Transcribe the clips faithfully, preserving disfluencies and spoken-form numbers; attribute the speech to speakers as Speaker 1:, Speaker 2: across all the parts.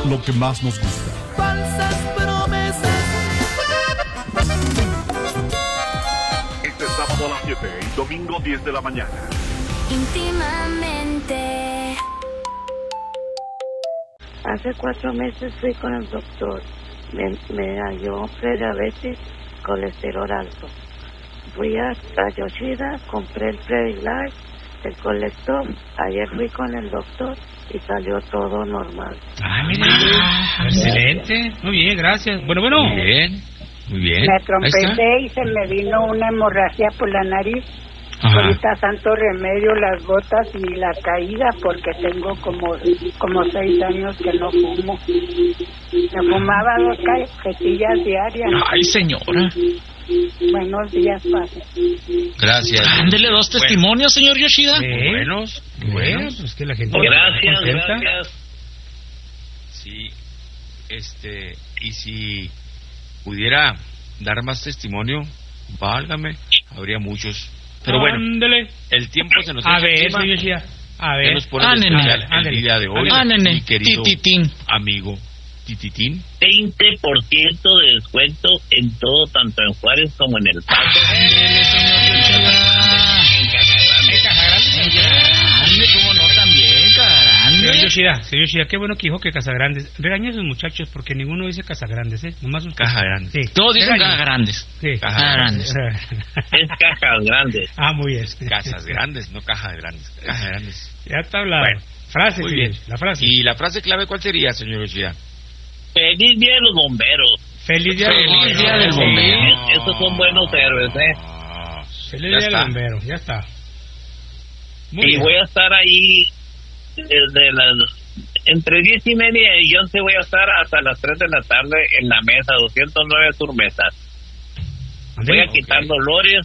Speaker 1: lo que más nos gusta.
Speaker 2: Falsas promesas.
Speaker 3: Este sábado a las siete y domingo diez de la mañana.
Speaker 4: Íntimamente.
Speaker 5: Hace cuatro meses fui con el doctor. Me, me halló prediabetes, colesterol alto. Fui a, a Yoshida, compré el Predilar, el colector. Ayer fui con el doctor y salió todo normal.
Speaker 6: Ah, mira, ah, excelente. Muy bien, gracias. Bueno, bueno.
Speaker 7: Muy bien, muy bien.
Speaker 8: Me trompecé y se me vino una hemorragia por la nariz.
Speaker 6: Ajá.
Speaker 8: Ahorita santo remedio las gotas y la caída porque tengo como como seis años que no fumo. Me fumaba dos cajetillas diarias.
Speaker 6: Ay, señora.
Speaker 8: Buenos días, padre.
Speaker 7: Gracias.
Speaker 6: Ándele dos testimonios, señor Yoshida.
Speaker 7: ¿Eh? Buenos,
Speaker 6: Bueno,
Speaker 7: buenos.
Speaker 6: pues que la gente...
Speaker 9: Gracias,
Speaker 6: contenta.
Speaker 9: gracias.
Speaker 7: Sí, este, y si pudiera dar más testimonio, válgame, habría muchos. Pero bueno,
Speaker 6: Ándele.
Speaker 7: el tiempo se nos
Speaker 6: A
Speaker 7: echa
Speaker 6: ver,
Speaker 7: encima.
Speaker 6: señor Yoshida. A
Speaker 7: ¿Qué
Speaker 6: ver.
Speaker 7: nos pone
Speaker 6: Ah,
Speaker 7: de
Speaker 6: nene.
Speaker 7: especial el
Speaker 6: Ándele.
Speaker 7: día de hoy?
Speaker 6: Ah, nene.
Speaker 7: Mi querido
Speaker 6: Tititín.
Speaker 7: amigo Tititín.
Speaker 9: veinte por ciento de descuento en todo, tanto en Juárez como en El Paso.
Speaker 7: Ándele, señor Yoshida.
Speaker 9: En Casa Grande.
Speaker 6: En Caja Grande.
Speaker 7: Grande, cómo no, también, grande.
Speaker 6: Señor Yoshida, señor Yoshida, qué bueno que dijo que Casagrandes. Regañe a sus muchachos porque ninguno dice Casagrandes, ¿eh? Nomás usted.
Speaker 7: Caja Grande.
Speaker 6: Sí.
Speaker 7: Todos dicen
Speaker 6: Regañe.
Speaker 7: Caja Grandes.
Speaker 6: Sí.
Speaker 7: Caja Grandes.
Speaker 9: Es Cajas Grandes.
Speaker 6: Ah, muy bien.
Speaker 7: Casas grandes, no caja grandes. Caja grandes.
Speaker 6: Ya está hablado.
Speaker 7: Bueno,
Speaker 6: frase,
Speaker 7: muy
Speaker 6: señor,
Speaker 7: bien.
Speaker 6: la frase.
Speaker 7: ¿Y la frase clave cuál sería, señor Yoshida?
Speaker 9: Feliz Día de los Bomberos.
Speaker 6: Feliz día
Speaker 7: Feliz
Speaker 6: del
Speaker 7: día del
Speaker 6: Sí.
Speaker 7: bombero.
Speaker 9: Es- Esos son buenos héroes, ¿eh?
Speaker 7: Ah,
Speaker 6: Feliz
Speaker 7: ya
Speaker 6: día del
Speaker 7: está.
Speaker 6: bombero, ya está. Muy
Speaker 9: Y
Speaker 6: bien.
Speaker 9: voy a estar ahí desde las... Entre diez y media y once voy a estar hasta las tres de la tarde en la mesa, doscientos nueve Sur Mesa. Voy a
Speaker 6: Ándele.
Speaker 9: quitar dolores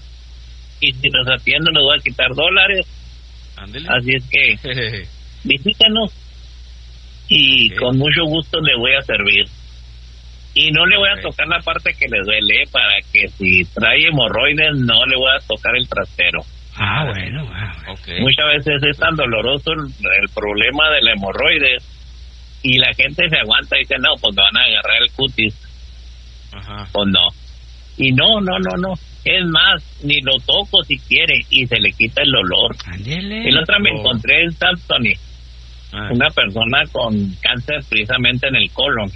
Speaker 9: y si los atiendo les voy a quitar dólares.
Speaker 7: Ándele.
Speaker 9: Así es que visítanos y
Speaker 7: Ok.
Speaker 9: con mucho gusto le voy a servir. Y no le voy a
Speaker 7: Ok.
Speaker 9: tocar la parte que le duele, ¿eh? Para que si trae hemorroides no le voy a tocar el trasero.
Speaker 6: Ah, bueno. Ah, bueno.
Speaker 7: Ok.
Speaker 9: Muchas veces es tan doloroso el, el problema de la hemorroides y la gente se aguanta y dice, no, pues me van a agarrar el cutis.
Speaker 7: Ajá.
Speaker 9: Pues no. Y no, no, no, no. Es más, ni lo toco si quiere y se le quita el dolor.
Speaker 6: Ándele.
Speaker 9: Y la otra me
Speaker 7: Oh.
Speaker 9: encontré en San Tony,
Speaker 7: Ah.
Speaker 9: una persona con cáncer precisamente en el colon.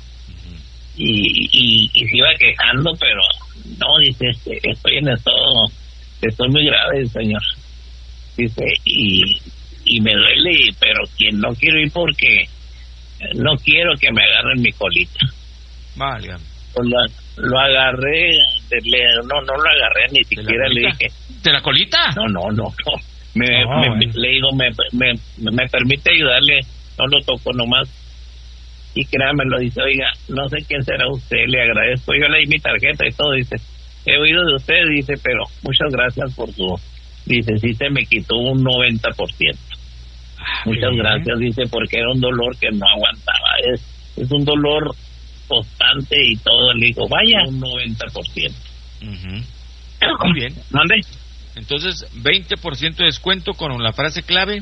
Speaker 9: Y, y, y se iba quejando, pero no, dice, este, estoy en estado, estoy muy grave, señor. Dice, y, y me duele, pero quien no quiero ir porque no quiero que me agarren mi colita.
Speaker 7: Válgame.
Speaker 9: Pues lo, lo agarré, de- le- no, no lo agarré, ni
Speaker 7: ¿De la
Speaker 9: siquiera le
Speaker 7: colita?
Speaker 9: dije,
Speaker 7: ¿De la colita?
Speaker 9: no, no, no, no. Me,
Speaker 6: No,
Speaker 9: me-
Speaker 6: bueno.
Speaker 9: le digo, me, me, me permite ayudarle, no lo toco nomás. Y créame, lo dice, oiga, no sé quién será usted, le agradezco. Yo le di mi tarjeta y todo, dice, he oído de usted, dice, pero muchas gracias por su... Dice, sí se me quitó un noventa por ciento.
Speaker 6: Ah,
Speaker 9: Muchas
Speaker 6: bien.
Speaker 9: gracias, dice, porque era un dolor que no aguantaba. Es, es un dolor constante y todo. Le digo, vaya, un noventa por ciento.
Speaker 7: Ujú. Muy bien.
Speaker 9: ¿Mande?
Speaker 7: Entonces, veinte por ciento de descuento con la frase clave.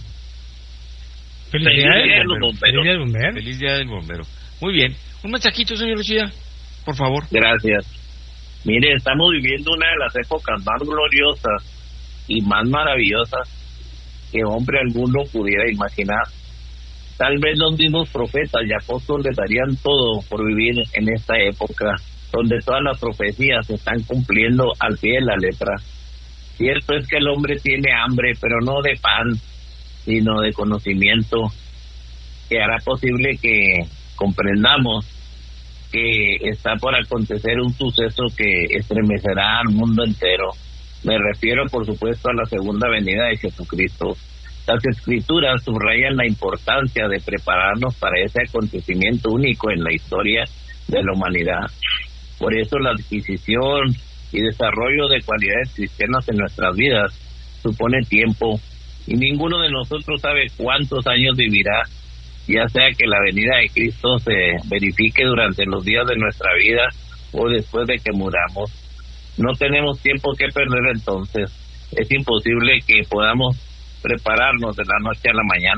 Speaker 6: Feliz día
Speaker 9: Feliz día de
Speaker 6: del
Speaker 9: los
Speaker 6: bombero.
Speaker 9: bomberos.
Speaker 6: Feliz día del bombero.
Speaker 7: Feliz día del bombero. Muy bien. Un mensajito, señor Yoshida, por favor.
Speaker 9: Gracias. Mire, estamos viviendo una de las épocas más gloriosas y más maravillosas que hombre alguno pudiera imaginar. Tal vez los mismos profetas y apóstoles darían todo por vivir en esta época donde todas las profecías se están cumpliendo al pie de la letra. Cierto es que el hombre tiene hambre, pero no de pan, sino de conocimiento, que hará posible que comprendamos que está por acontecer un suceso que estremecerá al mundo entero. Me refiero, por supuesto, a la segunda venida de Jesucristo. Las Escrituras subrayan la importancia de prepararnos para ese acontecimiento único en la historia de la humanidad. Por eso la adquisición y desarrollo de cualidades cristianas en nuestras vidas supone tiempo, y ninguno de nosotros sabe cuántos años vivirá, ya sea que la venida de Cristo se verifique durante los días de nuestra vida o después de que muramos. No tenemos tiempo que perder entonces. Es imposible que podamos prepararnos de la noche a la mañana.